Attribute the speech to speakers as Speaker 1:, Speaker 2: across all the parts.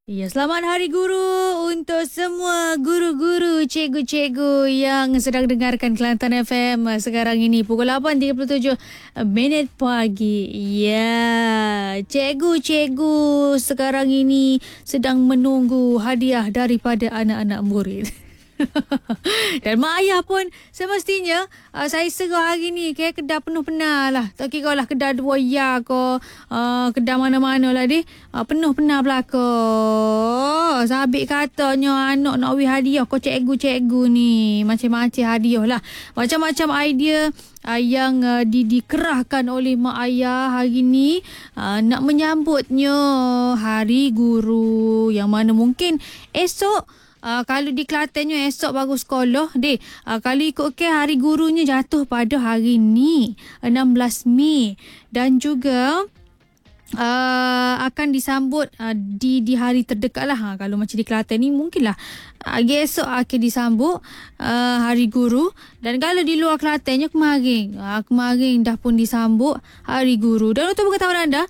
Speaker 1: Ya, selamat Hari Guru untuk semua guru-guru, cikgu-cikgu yang sedang dengarkan Kelantan FM sekarang ini pukul 8.37 minit pagi. Ya, cikgu-cikgu sekarang ini sedang menunggu hadiah daripada anak-anak murid. Dan mak ayah pun semestinya saya serah hari ni ke kedai penuh benar lah. Tak kira lah kedai dua ya ke kedai mana-mana lah deh. Penuh benar belaka. Sabit katanya anak nak beri hadiah kau cikgu-cikgu ni. Macam-macam hadiah lah. Macam-macam idea yang dikerahkan oleh mak ayah hari ni nak menyambutnya Hari Guru, yang mana mungkin esok kalau di Kelantannya esok baru sekolah deh. Kalau ikut Hari Gurunya jatuh pada hari ni 16 Mei dan juga akan disambut di hari terdekat lah. Kalau macam di Kelantan ni mungkinlah esok akan disambut Hari Guru. Dan kalau di luar Kelantannya kemarin dah pun disambut Hari Guru. Dan untuk pengetahuan anda,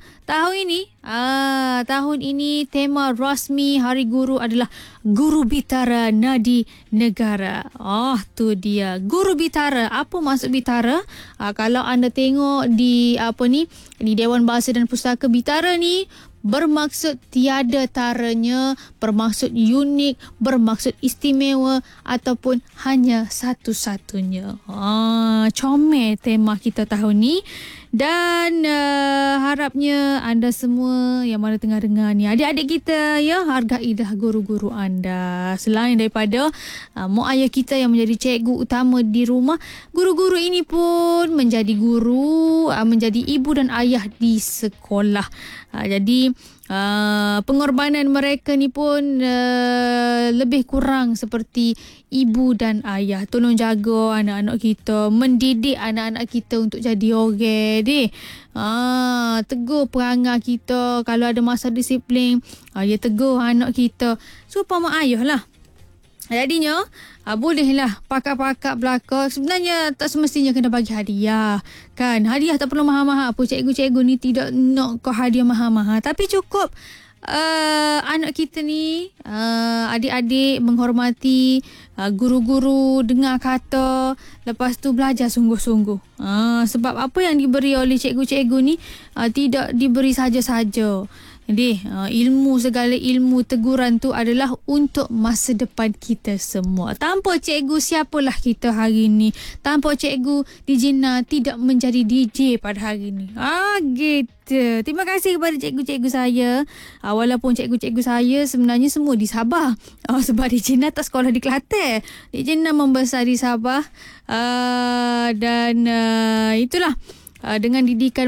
Speaker 1: tahun ini tema rasmi Hari Guru adalah Guru Bitara Nadi Negara. Tu dia Guru Bitara. Apa maksud Bitara? Kalau anda tengok di di Dewan Bahasa dan Pustaka, Bitara ni bermaksud tiada taranya, bermaksud unik, bermaksud istimewa ataupun hanya satu-satunya. Comel tema kita tahun ni. Dan harapnya anda semua yang mana tengah dengar ni, adik-adik kita ya, hargailah guru-guru anda. Selain daripada mak ayah kita yang menjadi cikgu utama di rumah, guru-guru ini pun menjadi guru, menjadi ibu dan ayah di sekolah. Jadi pengorbanan mereka ni pun lebih kurang seperti ibu dan ayah. Tolong jaga anak-anak kita, mendidik anak-anak kita untuk jadi orang deh. Tegur perangai kita. Kalau ada masalah disiplin, tegur anak kita. Supaya mak ayah lah. Jadinya bolehlah pakak-pakak belaka. Sebenarnya tak semestinya kena bagi hadiah kan. Hadiah tak perlu mahal-mahal. Apa cikgu-cikgu ni tidak nak kau hadiah mahal-mahal. Tapi cukup anak kita ni, adik-adik menghormati guru-guru, dengar kata, lepas tu belajar sungguh-sungguh. Sebab apa yang diberi oleh cikgu-cikgu ni tidak diberi saja-saja. Jadi segala ilmu teguran tu adalah untuk masa depan kita semua. Tanpa cikgu, siapalah kita hari ni. Tanpa cikgu, Dijina tidak menjadi DJ pada hari ni. Gitu. Terima kasih kepada cikgu-cikgu saya. Walaupun cikgu-cikgu saya sebenarnya semua di Sabah. Sebab Dijina tak sekolah di Kelantan. Dijina membesar di Sabah. Dan itulah. Dengan didikan